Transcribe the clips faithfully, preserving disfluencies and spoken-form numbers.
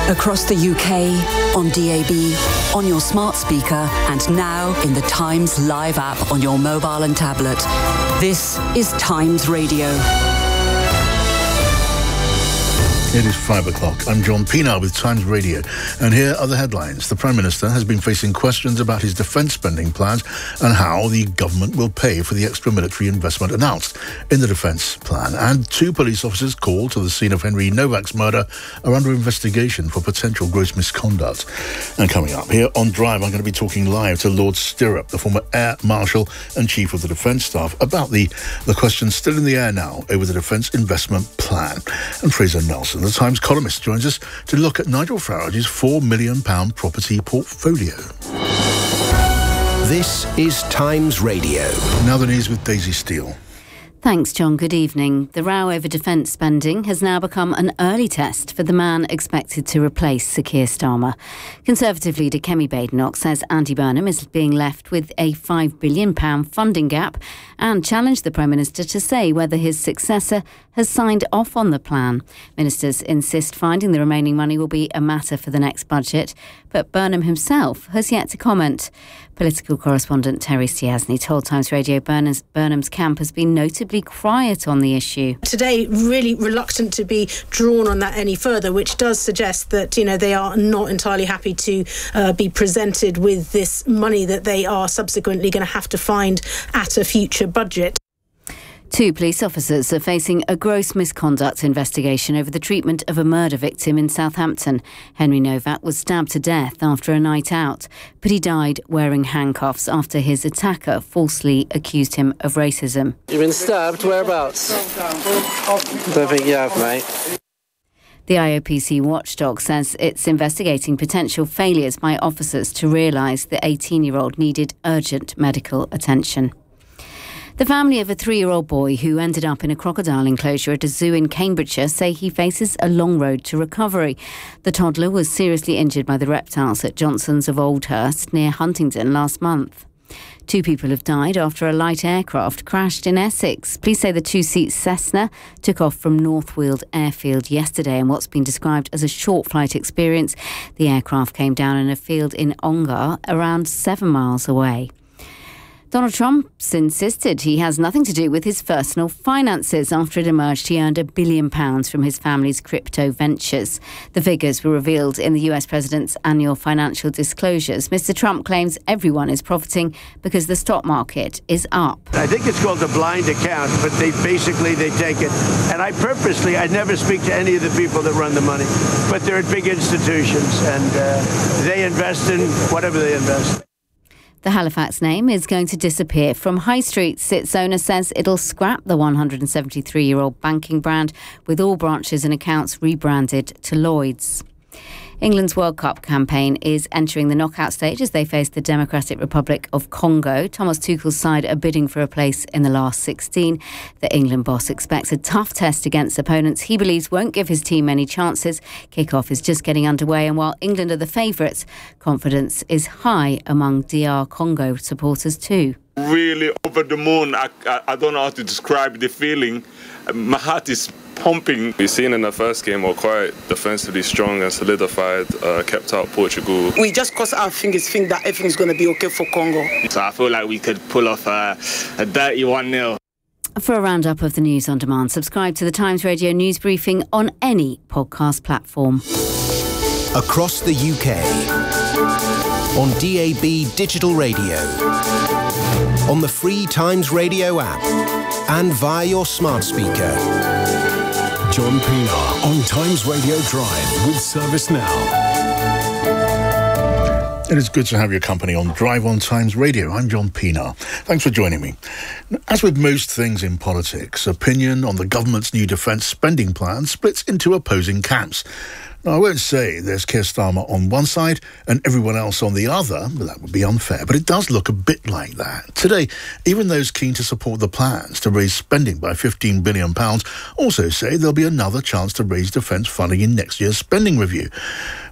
Across the U K, on D A B, on your smart speaker, and now in the Times Live app on your mobile and tablet. This is Times Radio. It is five o'clock. I'm John Pienaar with Times Radio. And here are the headlines. The Prime Minister has been facing questions about his defence spending plans and how the government will pay for the extra military investment announced in the defence plan. And two police officers called to the scene of Henry Novak's murder are under investigation for potential gross misconduct. And coming up here on Drive, I'm going to be talking live to Lord Stirrup, the former Air Marshal and Chief of the Defence Staff, about the, the questions still in the air now over the defence investment plan. And Fraser Nelson, the Times columnist, joins us to look at Nigel Farage's four million pounds property portfolio. This is Times Radio. Now the news with Daisy Steele. Thanks, John. Good evening. The row over defence spending has now become an early test for the man expected to replace Sir Keir Starmer. Conservative leader Kemi Badenoch says Andy Burnham is being left with a five billion pounds funding gap and challenged the Prime Minister to say whether his successor has signed off on the plan. Ministers insist finding the remaining money will be a matter for the next budget, but Burnham himself has yet to comment. Political correspondent Terry Stiasny told Times Radio Burnham's, Burnham's camp has been notably quiet on the issue. Today, really reluctant to be drawn on that any further, which does suggest that, you know, they are not entirely happy to uh, be presented with this money that they are subsequently going to have to find at a future budget. Two police officers are facing a gross misconduct investigation over the treatment of a murder victim in Southampton. Henry Novak was stabbed to death after a night out, but he died wearing handcuffs after his attacker falsely accused him of racism. You've been stabbed? Whereabouts? Don't think you have, mate. The I O P C watchdog says it's investigating potential failures by officers to realise the eighteen-year-old needed urgent medical attention. The family of a three-year-old boy who ended up in a crocodile enclosure at a zoo in Cambridgeshire say he faces a long road to recovery. The toddler was seriously injured by the reptiles at Johnson's of Oldhurst near Huntingdon last month. Two people have died after a light aircraft crashed in Essex. Police say the two-seat Cessna took off from Northfield Airfield yesterday in what's been described as a short flight experience. The aircraft came down in a field in Ongar, around seven miles away. Donald Trump's insisted he has nothing to do with his personal finances after it emerged he earned a billion pounds from his family's crypto ventures. The figures were revealed in the U S president's annual financial disclosures. Mister Trump claims everyone is profiting because the stock market is up. I think it's called a blind account, but they basically they take it. And I purposely, I never speak to any of the people that run the money, but they're at big institutions and uh, they invest in whatever they invest. The Halifax name is going to disappear from High Streets. Its owner says it'll scrap the one hundred seventy-three-year-old banking brand, with all branches and accounts rebranded to Lloyds. England's World Cup campaign is entering the knockout stage as they face the Democratic Republic of Congo. Thomas Tuchel's side are bidding for a place in the last sixteen. The England boss expects a tough test against opponents he believes won't give his team many chances. Kick-off is just getting underway, and while England are the favourites, confidence is high among D R Congo supporters too. Really over the moon. I, I, I don't know how to describe the feeling. My heart is pumping. We've seen in the first game we're quite defensively strong and solidified, uh, kept out Portugal. We just cross our fingers, think that everything's going to be okay for Congo. So I feel like we could pull off a, a dirty one nil. For a roundup of the news on demand, subscribe to the Times Radio news briefing on any podcast platform. Across the U K, on D A B digital radio, on the free Times Radio app, and via your smart speaker. John Pienaar on Times Radio Drive with Service Now. It is good to have your company on Drive on Times Radio. I'm John Pienaar. Thanks for joining me. As with most things in politics, opinion on the government's new defence spending plan splits into opposing camps. Now, I won't say there's Keir Starmer on one side and everyone else on the other. That would be unfair, but it does look a bit like that. Today, even those keen to support the plans to raise spending by fifteen billion pounds also say there'll be another chance to raise defence funding in next year's spending review.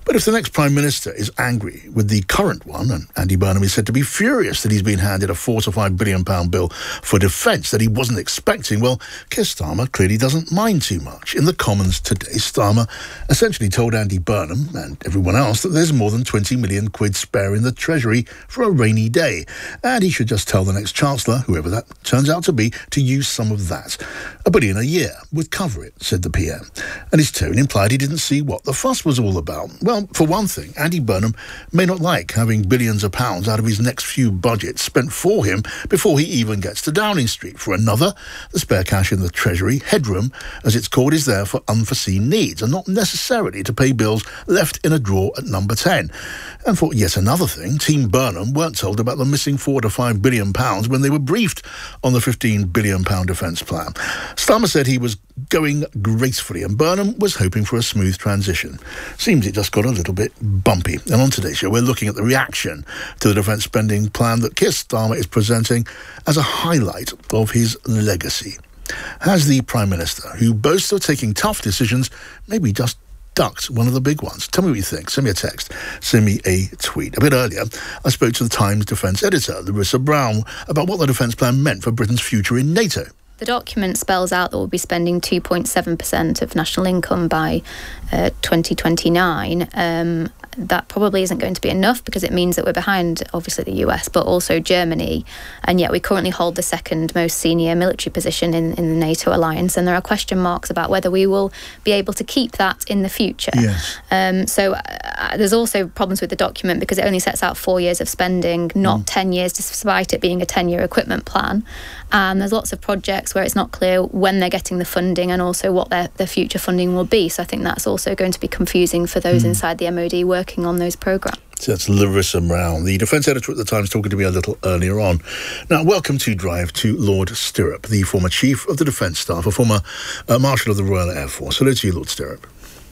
But if the next Prime Minister is angry with the current one, and Andy Burnham is said to be furious that he's been handed a four to five billion pound bill for defence that he wasn't expecting, well, Keir Starmer clearly doesn't mind too much. In the Commons today, Starmer essentially told Andy Burnham and everyone else that there's more than twenty million quid spare in the Treasury for a rainy day, and he should just tell the next Chancellor, whoever that turns out to be, to use some of that. A billion a year would cover it, said the P M. And his tone implied he didn't see what the fuss was all about. Well, for one thing, Andy Burnham may not like having billions of pounds out of his next few budgets spent for him before he even gets to Downing Street. For another, the spare cash in the Treasury, headroom, as it's called, is there for unforeseen needs and not necessarily to pay bills left in a drawer at number ten. And for yet another thing, Team Burnham weren't told about the missing four to five billion pounds when they were briefed on the fifteen billion pound defence plan. Starmer said he was going gracefully and Burnham was hoping for a smooth transition. Seems it just got a little bit bumpy. And on today's show, we're looking at the reaction to the defence spending plan that Keir Starmer is presenting as a highlight of his legacy. Has the Prime Minister, who boasts of taking tough decisions, maybe just ducked one of the big ones? Tell me what you think. Send me a text. Send me a tweet. A bit earlier, I spoke to the Times defence editor, Larissa Brown, about what the defence plan meant for Britain's future in NATO. The document spells out that we'll be spending two point seven percent of national income by uh, twenty twenty-nine. Um, that probably isn't going to be enough because it means that we're behind, obviously, the U S, but also Germany. And yet we currently hold the second most senior military position in, in the NATO alliance. And there are question marks about whether we will be able to keep that in the future. Yes. Um, so uh, there's also problems with the document because it only sets out four years of spending, not mm. ten years, despite it being a ten-year equipment plan. And there's lots of projects where it's not clear when they're getting the funding and also what their, their future funding will be. So I think that's also going to be confusing for those mm. inside the M O D working on those programmes. So that's Larissa Brown, the defence editor at the Times, talking to me a little earlier on. Now, welcome to Drive to Lord Stirrup, the former Chief of the Defence Staff, a former uh, Marshal of the Royal Air Force. Hello to you, Lord Stirrup.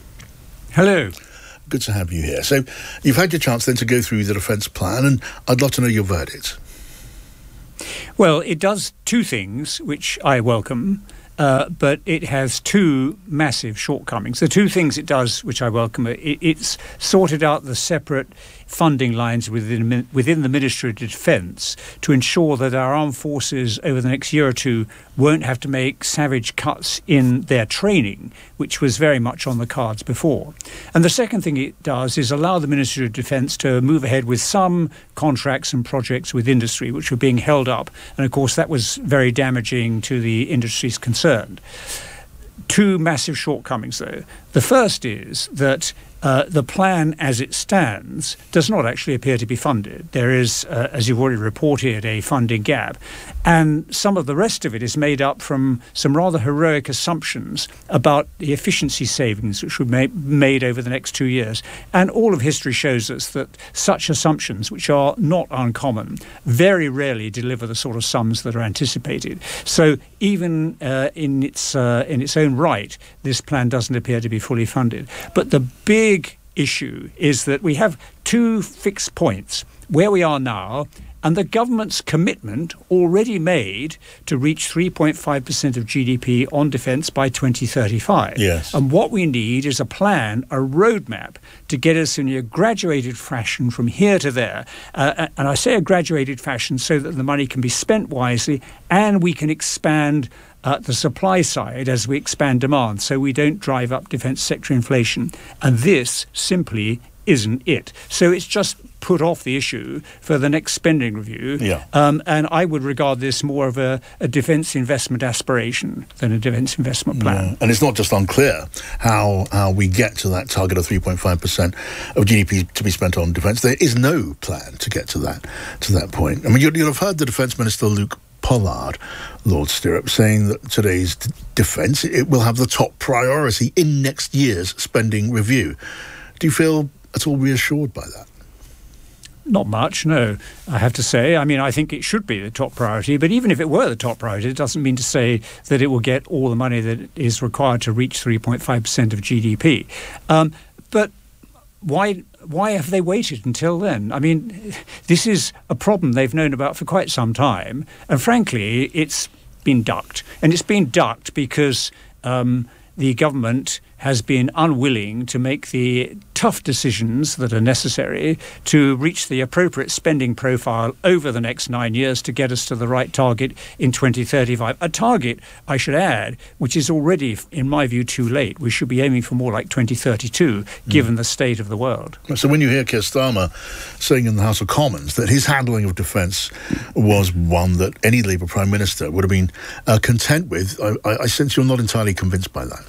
Hello. Good to have you here. So you've had your chance then to go through the defence plan, and I'd love to know your verdict. Well, it does two things which I welcome, uh, but it has two massive shortcomings. The two things it does, which I welcome, it, it's sorted out the separate funding lines within within the Ministry of Defence to ensure that our armed forces over the next year or two won't have to make savage cuts in their training, which was very much on the cards before. And the second thing it does is allow the Ministry of Defence to move ahead with some contracts and projects with industry, which were being held up. And of course, that was very damaging to the industries concerned. Two massive shortcomings, though. The first is that Uh, the plan as it stands does not actually appear to be funded. There is, uh, as you've already reported, a funding gap. And some of the rest of it is made up from some rather heroic assumptions about the efficiency savings which will be made over the next two years. And all of history shows us that such assumptions, which are not uncommon, very rarely deliver the sort of sums that are anticipated. So even uh, in its uh, in its own right, this plan doesn't appear to be fully funded. But the big Big issue is that we have two fixed points, where we are now and the government's commitment already made to reach three point five percent of G D P on defence by twenty thirty-five. Yes. And what we need is a plan, a roadmap to get us in a graduated fashion from here to there. Uh, and I say a graduated fashion so that the money can be spent wisely and we can expand Uh, the supply side as we expand demand, so we don't drive up defence sector inflation. And this simply isn't it. So it's just put off the issue for the next spending review. Yeah. Um, and I would regard this more of a, a defence investment aspiration than a defence investment plan. Yeah. And it's not just unclear how how we get to that target of three point five percent of G D P to be spent on defence. There is no plan to get to that to that point. I mean, you'll, you'll have heard the Defence Minister, Luke Pollard, Lord Stirrup, saying that today's d- defence, it will have the top priority in next year's spending review. Do you feel at all reassured by that? Not much, no, I have to say. I mean, I think it should be the top priority, but even if it were the top priority, it doesn't mean to say that it will get all the money that is required to reach three point five percent of G D P. Um, but why... Why have they waited until then? I mean, this is a problem they've known about for quite some time. And frankly, it's been ducked. And it's been ducked because um, the government has been unwilling to make the tough decisions that are necessary to reach the appropriate spending profile over the next nine years to get us to the right target in twenty thirty-five. A target, I should add, which is already, in my view, too late. We should be aiming for more like twenty thirty-two, mm. given the state of the world. So when you hear Keir Starmer saying in the House of Commons that his handling of defence was one that any Labour Prime Minister would have been uh, content with, I, I, I sense you're not entirely convinced by that.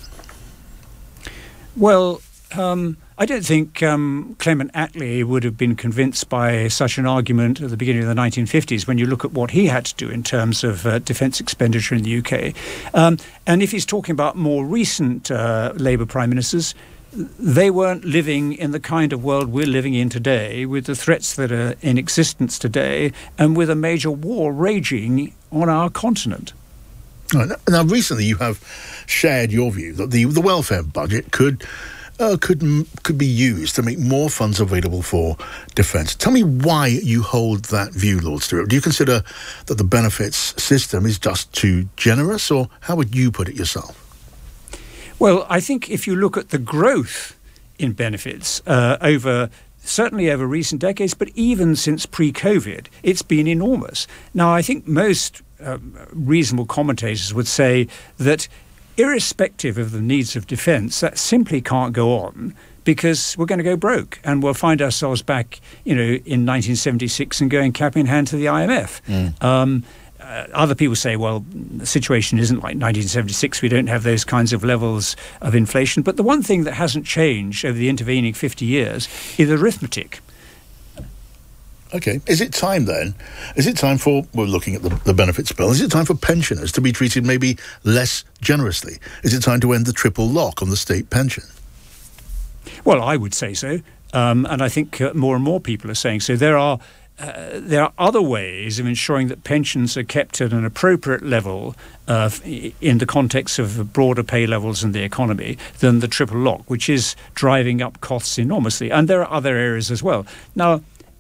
Well, um, I don't think um, Clement Attlee would have been convinced by such an argument at the beginning of the nineteen fifties when you look at what he had to do in terms of uh, defence expenditure in the U K. Um, and if he's talking about more recent uh, Labour Prime Ministers, they weren't living in the kind of world we're living in today, with the threats that are in existence today and with a major war raging on our continent. Right. Now, recently you have shared your view that the the welfare budget could uh, could could be used to make more funds available for defence. Tell me why you hold that view, Lord Stewart. Do you consider that the benefits system is just too generous, or how would you put it yourself? Well, I think if you look at the growth in benefits uh, over certainly over recent decades, but even since pre-COVID, it's been enormous. Now, I think most um, reasonable commentators would say that irrespective of the needs of defence, that simply can't go on because we're going to go broke and we'll find ourselves back, you know, in nineteen seventy-six and going cap in hand to the I M F. Mm. Um, Uh, other people say, well, the situation isn't like nineteen seventy-six. We don't have those kinds of levels of inflation. But the one thing that hasn't changed over the intervening fifty years is arithmetic. OK. Is it time then? Is it time for, we're looking at the, the benefits bill, is it time for pensioners to be treated maybe less generously? Is it time to end the triple lock on the state pension? Well, I would say so. Um, and I think uh, more and more people are saying so. There are Uh, there are other ways of ensuring that pensions are kept at an appropriate level uh, in the context of broader pay levels in the economy than the triple lock, which is driving up costs enormously. And there are other areas as well. Now,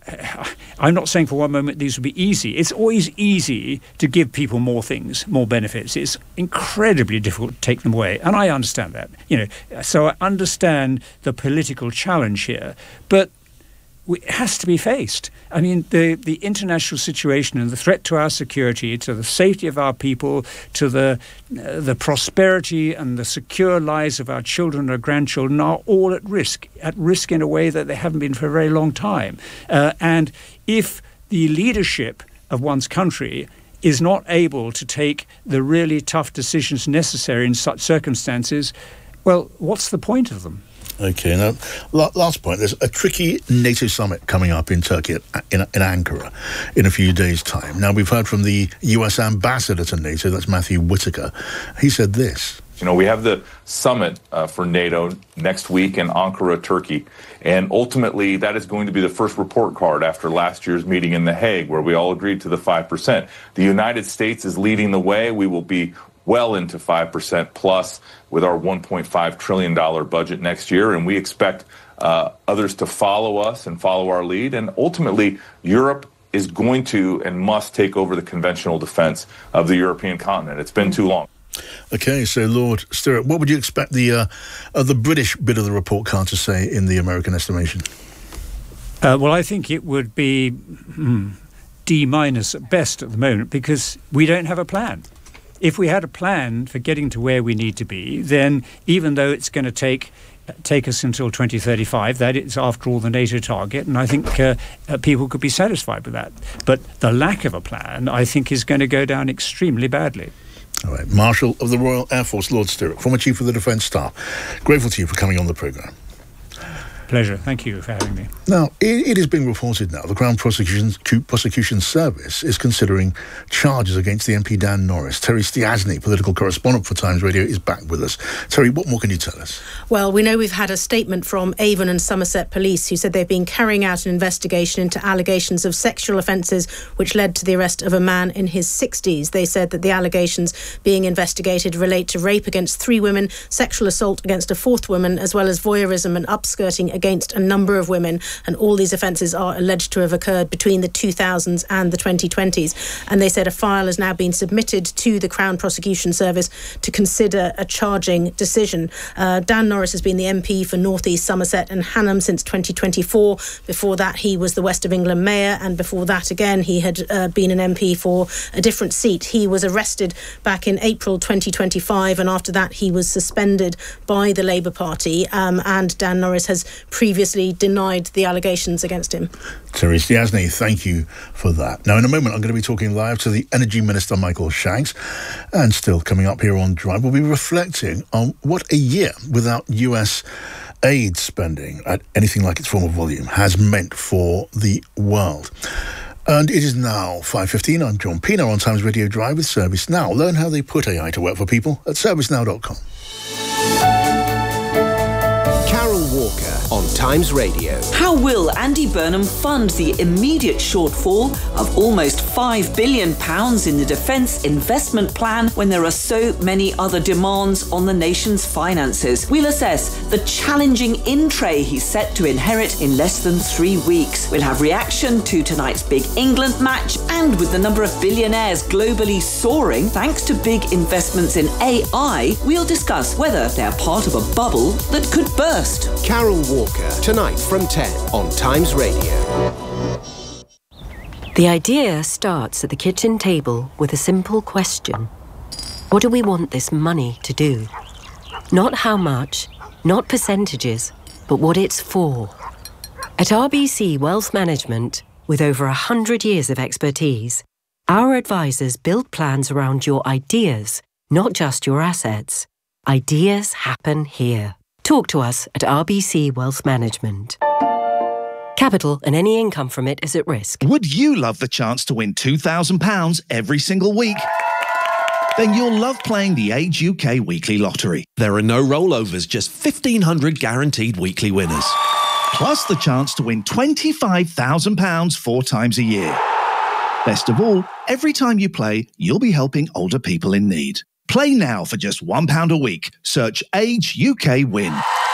I'm not saying for one moment these will be easy. It's always easy to give people more things, more benefits. It's incredibly difficult to take them away. And I understand that. You know, so I understand the political challenge here. But it has to be faced. I mean, the, the international situation and the threat to our security, to the safety of our people, to the uh, the prosperity and the secure lives of our children or grandchildren are all at risk, at risk in a way that they haven't been for a very long time. Uh, and if the leadership of one's country is not able to take the really tough decisions necessary in such circumstances, well, what's the point of them? OK, now, last point. There's a tricky NATO summit coming up in Turkey, in, in Ankara, in a few days' time. Now, we've heard from the U S ambassador to NATO, that's Matthew Whitaker. He said this. You know, we have the summit uh, for NATO next week in Ankara, Turkey. And ultimately, that is going to be the first report card after last year's meeting in The Hague, where we all agreed to the five percent. The United States is leading the way. We will be well into five percent plus with our one point five trillion dollars budget next year. And we expect uh, others to follow us and follow our lead. And ultimately, Europe is going to and must take over the conventional defense of the European continent. It's been too long. OK, so Lord Stewart, what would you expect the uh, uh, the British bit of the report card to say in the American estimation? Uh, well, I think it would be hmm, D minus at best at the moment because we don't have a plan. If we had a plan for getting to where we need to be, then even though it's going to take take us until twenty thirty-five, that is, after all, the NATO target, and I think uh, uh, people could be satisfied with that. But the lack of a plan, I think, is going to go down extremely badly. All right. Marshal of the Royal Air Force, Lord Stewart, former Chief of the Defence Staff. Grateful to you for coming on the programme. Pleasure. Thank you for having me. Now, it, it is being reported now the Crown Prosecution, Prosecution Service is considering charges against the M P Dan Norris. Terry Stiasny, political correspondent for Times Radio, is back with us. Terry, what more can you tell us? Well, we know we've had a statement from Avon and Somerset Police who said they've been carrying out an investigation into allegations of sexual offences which led to the arrest of a man in his sixties. They said that the allegations being investigated relate to rape against three women, sexual assault against a fourth woman, as well as voyeurism and upskirting against a number of women, and all these offences are alleged to have occurred between the two thousands and the twenty twenties. And they said a file has now been submitted to the Crown Prosecution Service to consider a charging decision. Uh, Dan Norris has been the M P for North East, Somerset and Hanham since twenty twenty-four. Before that, he was the West of England Mayor, and before that again, he had uh, been an M P for a different seat. He was arrested back in April twenty twenty-five, and after that he was suspended by the Labour Party, um, and Dan Norris has previously denied the allegations against him. Therese Diasney, thank you for that. Now, in a moment, I'm going to be talking live to the Energy Minister, Michael Shanks, and still coming up here on Drive, we'll be reflecting on what a year without U S aid spending at anything like its former volume has meant for the world. And it is now five fifteen. I'm John Pienaar on Times Radio Drive with ServiceNow. Learn how they put A I to work for people at service now dot com. Carol Walker on Times Radio. How will Andy Burnham fund the immediate shortfall of almost five billion pounds in the Defence Investment Plan when there are so many other demands on the nation's finances? We'll assess the challenging in-tray he's set to inherit in less than three weeks. We'll have reaction to tonight's big England match, and with the number of billionaires globally soaring thanks to big investments in A I, we'll discuss whether they're part of a bubble that could burst. Carol Walker, tonight from ten on Times Radio. The idea starts at the kitchen table with a simple question. What do we want this money to do? Not how much, not percentages, but what it's for. At R B C Wealth Management, with over one hundred years of expertise, our advisors build plans around your ideas, not just your assets. Ideas happen here. Talk to us at R B C Wealth Management. Capital and any income from it is at risk. Would you love the chance to win two thousand pounds every single week? Then you'll love playing the Age U K Weekly Lottery. There are no rollovers, just fifteen hundred guaranteed weekly winners. Plus the chance to win twenty-five thousand pounds four times a year. Best of all, every time you play, you'll be helping older people in need. Play now for just one pound a week. Search Age U K Win.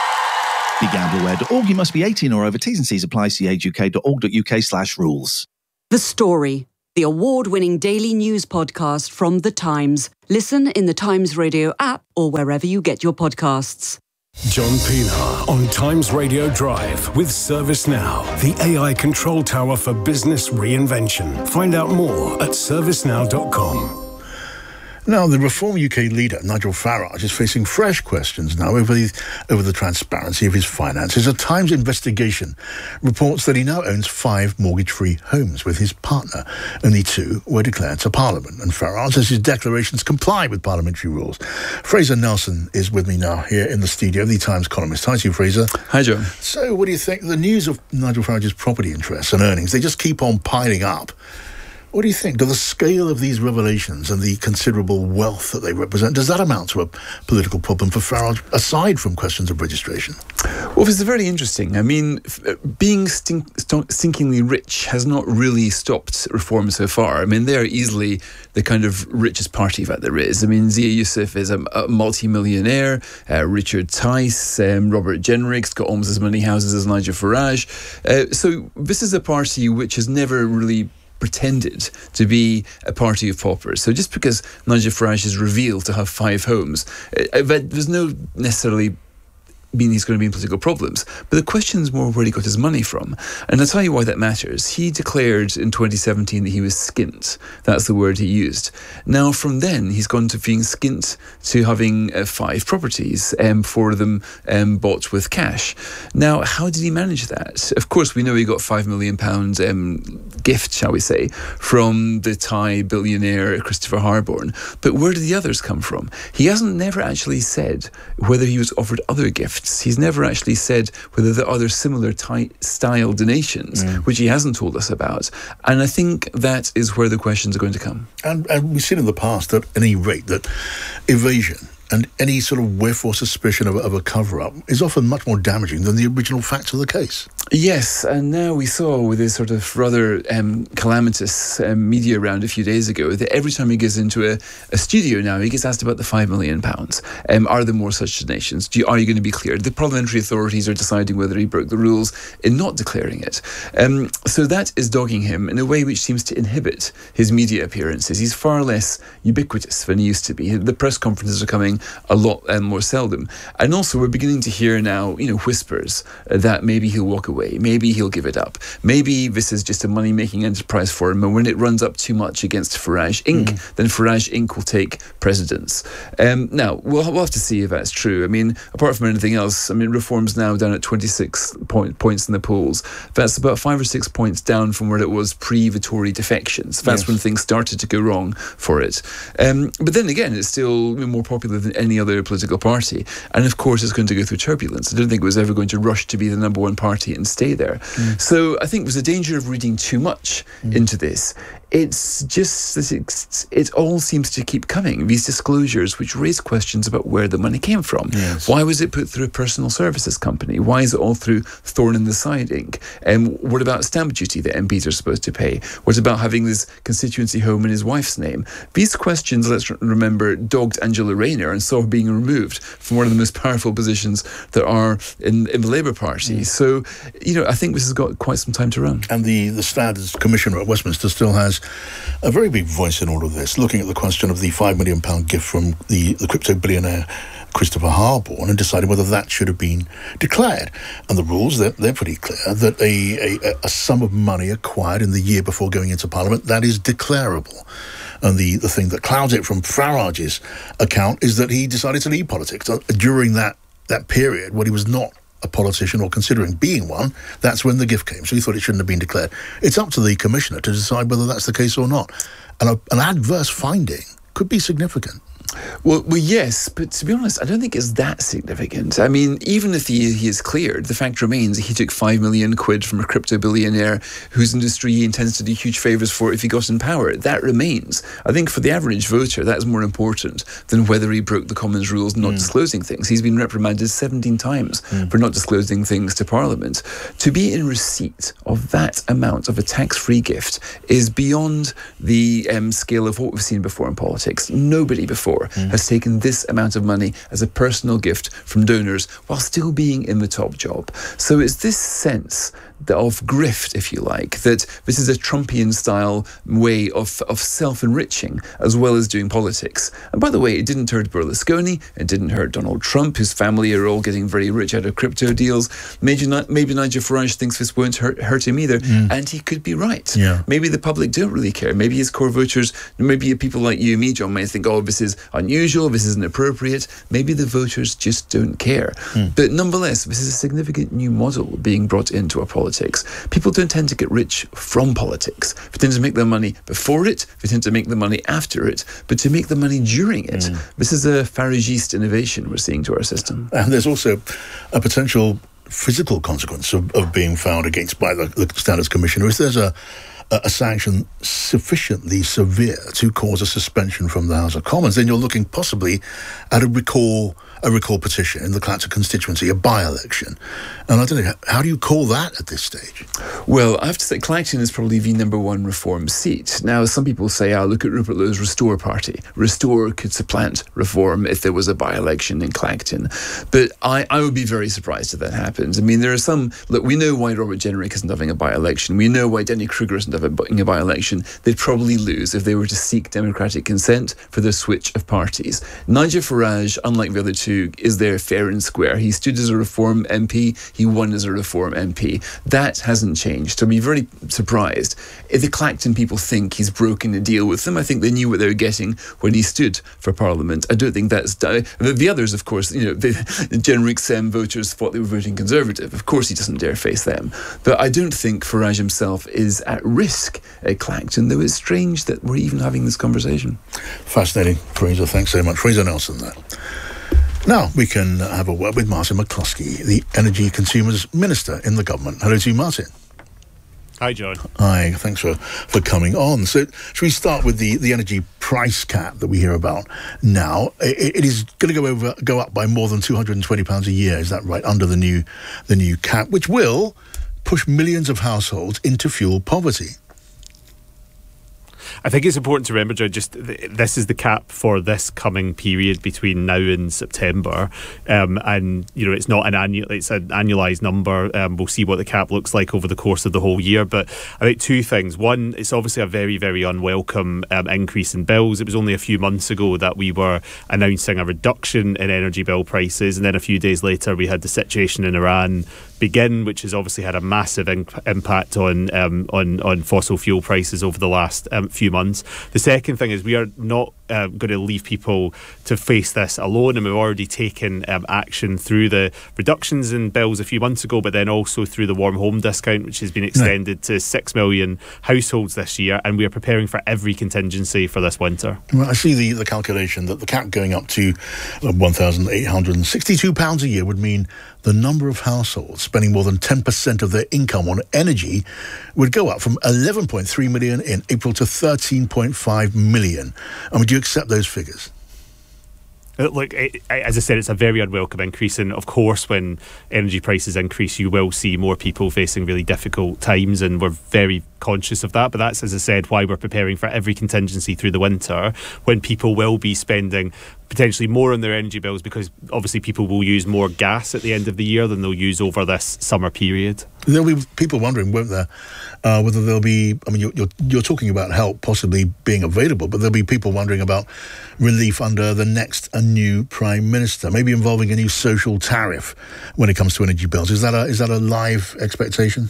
Be gamble aware dot org. You must be eighteen or over. T's and C's apply. See age u k dot org dot u k slash rules. The Story, the award-winning daily news podcast from The Times. Listen in the Times Radio app or wherever you get your podcasts. John Pienaar on Times Radio Drive with ServiceNow, the A I control tower for business reinvention. Find out more at service now dot com. Now, the Reform U K leader, Nigel Farage, is facing fresh questions now over the, over the transparency of his finances. A Times investigation reports that he now owns five mortgage-free homes with his partner. Only two were declared to Parliament, and Farage says his declarations comply with parliamentary rules. Fraser Nelson is with me now here in the studio, the Times columnist. Hi to you, Fraser. Hi, Joe. So, what do you think? The news of Nigel Farage's property interests and earnings, they just keep on piling up. What do you think? Do the scale of these revelations and the considerable wealth that they represent, does that amount to a political problem for Farage, aside from questions of registration? Well, this is very interesting. I mean, being stink, stinkingly rich has not really stopped reform so far. I mean, they are easily the kind of richest party that there is. I mean, Zia Youssef is a, a multi-millionaire. Uh, Richard Tice, um, Robert Jenrick's got almost as many houses as Nigel Farage. Uh, so this is a party which has never really pretended to be a party of paupers. So just because Nigel Farage is revealed to have five homes, uh, there's no necessarily mean he's going to be in political problems. But the question is more where he got his money from. And I'll tell you why that matters. He declared in twenty seventeen that he was skint. That's the word he used. Now, from then, he's gone to being skint to having uh, five properties, um, four of them um, bought with cash. Now, how did he manage that? Of course, we know he got five million pounds um, gift, shall we say, from the Thai billionaire Christopher Harborne. But where did the others come from? He hasn't never actually said whether he was offered other gifts. He's never actually said whether there are other similar ty- style donations, mm. which he hasn't told us about. And I think that is where the questions are going to come. And, and we've seen in the past, at any rate, that evasion And any sort of whiff or suspicion of, of a cover-up is often much more damaging than the original facts of the case. Yes, and now we saw with this sort of rather um, calamitous um, media round a few days ago that every time he goes into a, a studio now, he gets asked about the five million pounds. Um, are there more such donations? Do you, are you going to be cleared? The parliamentary authorities are deciding whether he broke the rules in not declaring it. Um, so that is dogging him in a way which seems to inhibit his media appearances. He's far less ubiquitous than he used to be. The press conferences are coming a lot um, more seldom. And also we're beginning to hear now, you know, whispers uh, that maybe he'll walk away. Maybe he'll give it up. Maybe this is just a money-making enterprise for him, and when it runs up too much against Farage Incorporated, mm. then Farage Incorporated will take precedence. Um, now, we'll, we'll have to see if that's true. I mean, apart from anything else, I mean, Reform's now down at twenty-six point, points in the polls. That's about five or six points down from where it was pre-Vittori defections. That's yes. when things started to go wrong for it. Um, but then again, it's still more popular than any other political party. And of course, it's going to go through turbulence. I don't think it was ever going to rush to be the number one party and stay there. Mm. So I think there's a danger of reading too much mm. into this. It's just that it's, it all seems to keep coming, these disclosures which raise questions about where the money came from. Yes. Why was it put through a personal services company? Why is it all through Thorn in the Side Incorporated? And what about stamp duty that M Ps are supposed to pay? What about having this constituency home in his wife's name? These questions, let's remember, dogged Angela Rayner and saw her being removed from one of the most powerful positions there are in, in the Labour Party. Mm. So, you know, I think this has got quite some time to run. And the, the Standards Commissioner at Westminster still has a very big voice in all of this, looking at the question of the five million pounds gift from the, the crypto billionaire Christopher Harborne and deciding whether that should have been declared. And the rules, they're, they're pretty clear, that a, a, a sum of money acquired in the year before going into Parliament, that is declarable. And the, the thing that clouds it from Farage's account is that he decided to leave politics during that, that period when he was not a politician or considering being one. That's when the gift came. So he thought it shouldn't have been declared. It's up to the Commissioner to decide whether that's the case or not. And a, an adverse finding could be significant. Well, well, yes, but to be honest, I don't think it's that significant. I mean, even if he, he is cleared, the fact remains he took five million quid from a crypto billionaire whose industry he intends to do huge favours for if he got in power. That remains. I think for the average voter, that is more important than whether he broke the Commons rules not mm. disclosing things. He's been reprimanded seventeen times mm. for not disclosing things to Parliament. To be in receipt of that amount of a tax-free gift is beyond the um, scale of what we've seen before in politics. Nobody before Mm. has taken this amount of money as a personal gift from donors while still being in the top job. So it's this sense of grift, if you like, that this is a Trumpian-style way of, of self-enriching as well as doing politics. And by the way, it didn't hurt Berlusconi, it didn't hurt Donald Trump, whose family are all getting very rich out of crypto deals. Maybe, maybe Nigel Farage thinks this won't hurt, hurt him either, mm. and he could be right. Yeah. Maybe the public don't really care. Maybe his core voters, maybe people like you and me, John, may think, oh, this is unusual, this isn't appropriate. Maybe the voters just don't care. Mm. But nonetheless, this is a significant new model being brought into our politics. People don't tend to get rich from politics. They tend to make their money before it, they tend to make the money after it, but to make the money during it. Mm. This is a Faragist innovation we're seeing to our system. And there's also a potential physical consequence of, of being found against by the, the Standards Commissioner. If there's a a sanction sufficiently severe to cause a suspension from the House of Commons, then you're looking possibly at a recall a recall petition in the Clacton constituency, a by-election. And I don't know, how do you call that at this stage? Well, I have to say, Clacton is probably the number one Reform seat. Now, some people say, oh, look at Rupert Lowe's Restore party. Restore could supplant Reform if there was a by-election in Clacton. But I, I would be very surprised if that happens. I mean, there are some... Look, we know why Robert Jenrick isn't having a by-election. We know why Denny Kruger isn't having a by-election. They'd probably lose if they were to seek democratic consent for the switch of parties. Nigel Farage, unlike the other two, is there fair and square. He stood as a Reform M P, he won as a Reform M P. That hasn't changed. So I'd be very surprised if the Clacton people think he's broken a deal with them. I think they knew what they were getting when he stood for Parliament. I don't think that's... The others, of course, you know, the Jenrick's um, voters thought they were voting Conservative. Of course he doesn't dare face them. But I don't think Farage himself is at risk at Clacton, though it's strange that we're even having this conversation. Fascinating, Fraser. Thanks so much. Fraser Nelson there. Now we can have a word with Martin McCluskey, the Energy Consumers Minister in the government. Hello to you, Martin. Hi, John. Hi, thanks for, for coming on. So, should we start with the, the energy price cap that we hear about now? It, it is going to go over go up by more than two hundred twenty pounds a year. Is that right? Under the new the new cap, which will push millions of households into fuel poverty. I think it's important to remember, John, just th- this is the cap for this coming period between now and September, um, and you know it's not an annual; it's an annualised number. Um, we'll see what the cap looks like over the course of the whole year. But I think two things: one, it's obviously a very, very unwelcome um, increase in bills. It was only a few months ago that we were announcing a reduction in energy bill prices, and then a few days later we had the situation in Iran begin, which has obviously had a massive in- impact on um, on on fossil fuel prices over the last um, few months. The second thing is we are not uh, going to leave people to face this alone, and we've already taken um, action through the reductions in bills a few months ago, but then also through the warm home discount, which has been extended yeah. to six million households this year, and we are preparing for every contingency for this winter. Well, I see the, the calculation that the cap going up to one thousand eight hundred sixty-two pounds a year would mean the number of households spending more than ten percent of their income on energy would go up from eleven point three million in April to thirteen point five million. And would you accept those figures? Look, as I said, it's a very unwelcome increase, and of course when energy prices increase you will see more people facing really difficult times, and we're very conscious of that. But that's, as I said, why we're preparing for every contingency through the winter, when people will be spending potentially more on their energy bills, because obviously people will use more gas at the end of the year than they'll use over this summer period. There'll be people wondering, won't there, uh, whether there'll be, I mean, you're, you're, you're talking about help possibly being available, but there'll be people wondering about relief under the next a new Prime Minister, maybe involving a new social tariff when it comes to energy bills. Is that a, is that a live expectation?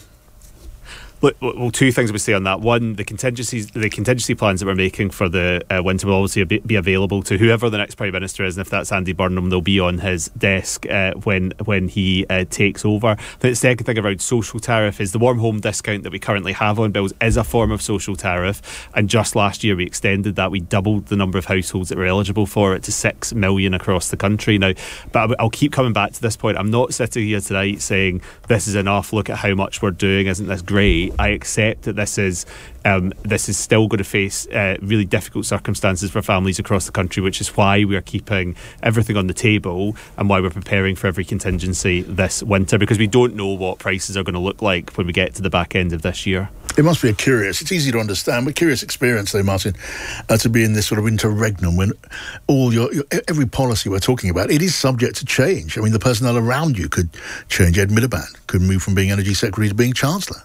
Well, two things I would say on that. One, the contingencies, the contingency plans that we're making for the uh, winter will obviously be available to whoever the next Prime Minister is, and if that's Andy Burnham, they'll be on his desk uh, when when he uh, takes over. The second thing around social tariff is the warm home discount that we currently have on bills is a form of social tariff, and just last year we extended that. We doubled the number of households that were eligible for it to six million across the country now. But I'll keep coming back to this point. I'm not sitting here tonight saying this is enough, look at how much we're doing, isn't this great? I accept that this is um, this is still going to face uh, really difficult circumstances for families across the country, which is why we are keeping everything on the table and why we're preparing for every contingency this winter, because we don't know what prices are going to look like when we get to the back end of this year. It must be a curious, it's easy to understand, but curious experience though, Martin, uh, to be in this sort of interregnum when all your, your every policy we're talking about, it is subject to change. I mean, the personnel around you could change. Ed Miliband could move from being Energy Secretary to being Chancellor.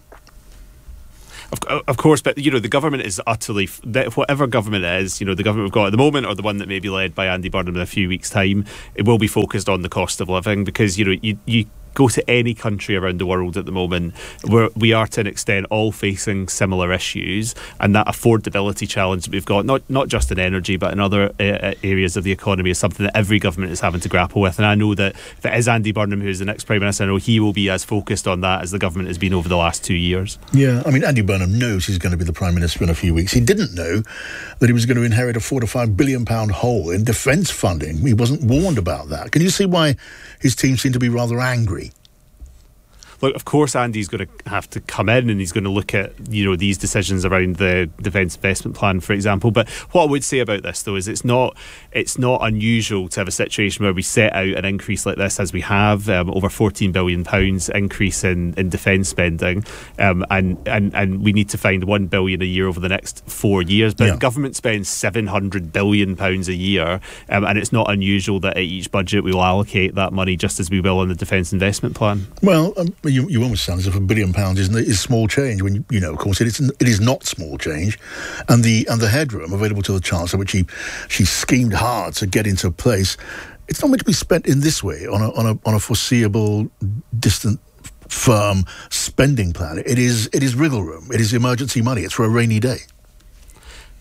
Of, of course, but you know the government is utterly, whatever government it is, you know the government we've got at the moment, or the one that may be led by Andy Burnham in a few weeks' time, it will be focused on the cost of living, because you know you you. Go to any country around the world at the moment, where we are to an extent all facing similar issues, and that affordability challenge that we've got, not not just in energy but in other uh, areas of the economy, is something that every government is having to grapple with. And I know that if it is Andy Burnham who's the next Prime Minister, I know he will be as focused on that as the government has been over the last two years. Yeah, I mean, Andy Burnham knows he's going to be the Prime Minister in a few weeks. He didn't know that he was going to inherit a four to five billion pound hole in defence funding. He wasn't warned about that. Can you see why his team seemed to be rather angry? Look, of course, Andy's going to have to come in and he's going to look at, you know, these decisions around the Defence Investment Plan, for example. But what I would say about this, though, is it's not it's not unusual to have a situation where we set out an increase like this, as we have, um, over fourteen billion pounds increase in, in defence spending, um, and, and, and we need to find one billion pounds a year over the next four years. But yeah. Government spends seven hundred billion pounds a year, um, and it's not unusual that at each budget we will allocate that money just as we will in the Defence Investment Plan. Well, um, You, you almost sound as if a billion pounds is, is small change, when you, you know, of course, it is, it is not small change. And the and the headroom available to the Chancellor, which he she schemed hard to get into place, it's not meant to be spent in this way on a on a on a foreseeable, distant, firm spending plan. It is it is wriggle room. It is emergency money. It's for a rainy day.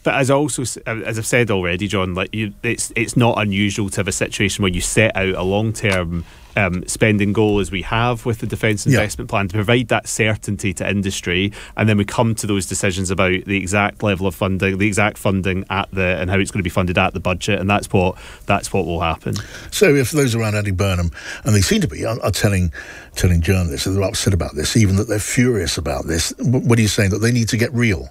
But as also as I've said already, John, like you, it's it's not unusual to have a situation where you set out a long term Um, spending goal as we have with the Defence Investment yeah. Plan to provide that certainty to industry, and then we come to those decisions about the exact level of funding, the exact funding at the and how it's going to be funded at the budget, and that's what that's what will happen. So if those around Andy Burnham, and they seem to be, are, are telling telling journalists that they're upset about this, even that they're furious about this, what are you saying, that they need to get real?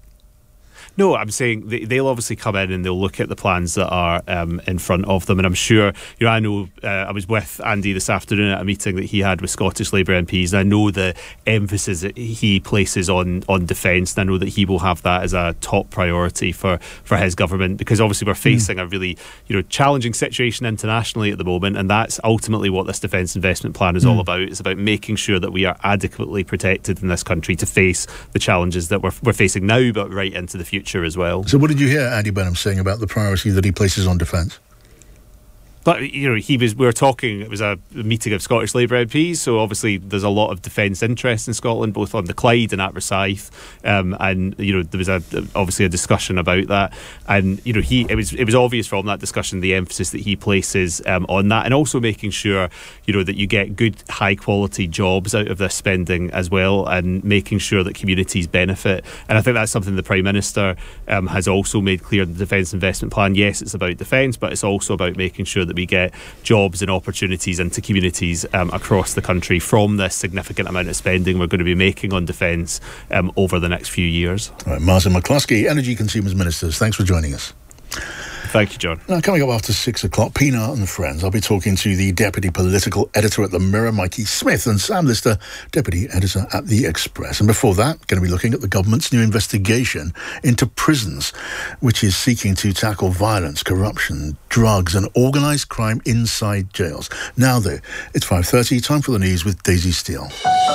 No, I'm saying they, they'll obviously come in and they'll look at the plans that are um, in front of them. And I'm sure, you know, I know uh, I was with Andy this afternoon at a meeting that he had with Scottish Labour M Ps, and I know the emphasis that he places on on defence, and I know that he will have that as a top priority for, for his government, because obviously we're facing mm. a really, you know, challenging situation internationally at the moment, and that's ultimately what this Defence Investment Plan is mm. all about. It's about making sure that we are adequately protected in this country to face the challenges that we're, we're facing now, but right into the future as well. So what did you hear Andy Burnham saying about the priority that he places on defence? But, you know, he was, we were talking, it was a meeting of Scottish Labour M Ps, so obviously there's a lot of defence interest in Scotland, both on the Clyde and at Rosyth, um, and, you know, there was a, obviously a discussion about that, and, you know, he it was it was obvious from that discussion the emphasis that he places um, on that, and also making sure, you know, that you get good, high-quality jobs out of this spending as well, and making sure that communities benefit. And I think that's something the Prime Minister um, has also made clear in the Defence Investment Plan. Yes, it's about defence, but it's also about making sure that we get jobs and opportunities into communities um, across the country from this significant amount of spending we're going to be making on defence um, over the next few years. All right, Martin McCluskey, Energy Consumers Ministers, thanks for joining us. Thank you, John. Now, coming up after six o'clock, Pinar and Friends. I'll be talking to the Deputy Political Editor at the Mirror, Mikey Smith, and Sam Lister, Deputy Editor at the Express. And before that, going to be looking at the government's new investigation into prisons, which is seeking to tackle violence, corruption, drugs and organised crime inside jails. Now, though, it's five thirty, time for the news with Daisy Steele.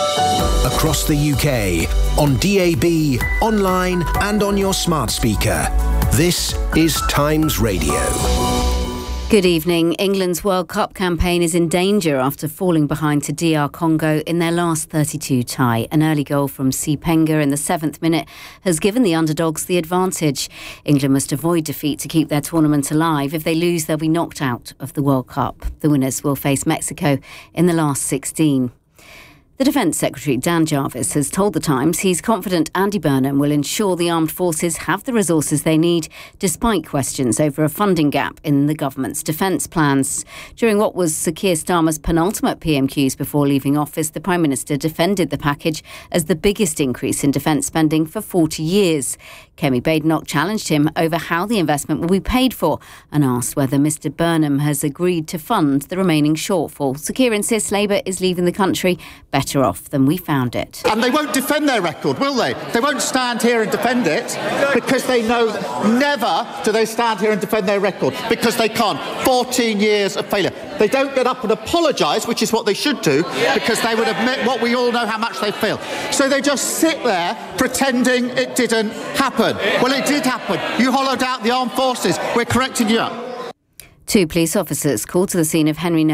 Across the U K, on D A B, online and on your smart speaker. This is Times Radio. Good evening. England's World Cup campaign is in danger after falling behind to D R Congo in their last thirty-two tie. An early goal from Sipenga in the seventh minute has given the underdogs the advantage. England must avoid defeat to keep their tournament alive. If they lose, they'll be knocked out of the World Cup. The winners will face Mexico in the last sixteen. The Defence Secretary, Dan Jarvis, has told The Times he's confident Andy Burnham will ensure the armed forces have the resources they need, despite questions over a funding gap in the government's defence plans. During what was Sir Keir Starmer's penultimate P M Qs before leaving office, the Prime Minister defended the package as the biggest increase in defence spending for forty years. Kemi Badenoch challenged him over how the investment will be paid for and asked whether Mr Burnham has agreed to fund the remaining shortfall. Sir Keir insists Labour is leaving the country better off than we found it. And they won't defend their record, will they? They won't stand here and defend it because they know never do they stand here and defend their record, because they can't. fourteen years of failure. They don't get up and apologise, which is what they should do, because they would admit what we all know how much they failed. So they just sit there pretending it didn't happen. Well, it did happen. You hollowed out the armed forces. We're correcting you up. Two police officers called to the scene of Henry